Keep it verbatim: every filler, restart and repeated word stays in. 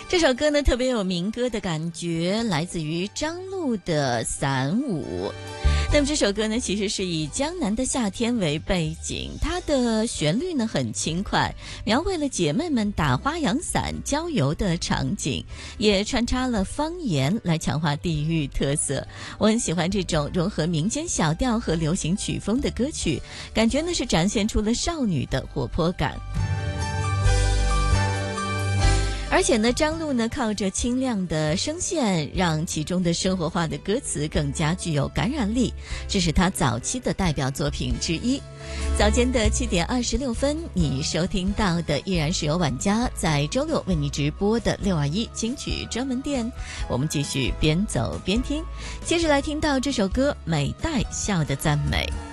这首歌呢特别有民歌的感觉，来自于张璐的《散舞》。那么这首歌呢其实是以江南的夏天为背景，它的旋律呢很轻快，描绘了姐妹们打花阳伞郊游的场景，也穿插了方言来强化地域特色。我很喜欢这种融合民间小调和流行曲风的歌曲，感觉呢是展现出了少女的活泼感。而且呢，张璐呢靠着清亮的声线，让其中的生活化的歌词更加具有感染力，这是她早期的代表作品之一。早间的七点二十六分，你收听到的依然是由晚佳在周六为你直播的六二一金曲专门店。我们继续边走边听，接着来听到这首歌《美代笑的赞美》。